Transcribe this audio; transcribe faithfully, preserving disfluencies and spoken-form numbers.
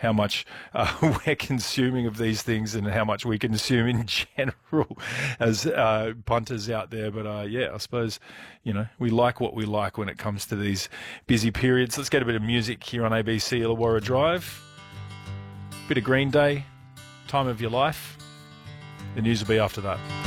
how much uh, we're consuming of these things and how much we consume in general as uh, punters out there. But uh, yeah, I suppose, you know, we like what we like when it comes to these busy periods. Let's get a bit of music here on A B C Illawarra Drive. Bit of Green Day, Time of Your Life. The news will be after that.